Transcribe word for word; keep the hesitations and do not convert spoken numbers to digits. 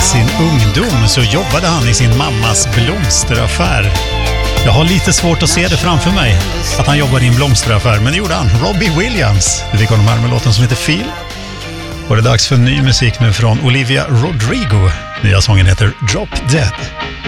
sin ungdom så jobbade han i sin mammas blomsteraffär. Jag har lite svårt att se det framför mig, att han jobbade i en blomsteraffär, men det gjorde han. Robbie Williams. Du fick honom här med låten som heter Feel. Och det är dags för ny musik nu från Olivia Rodrigo. Nya sången heter Drop Dead.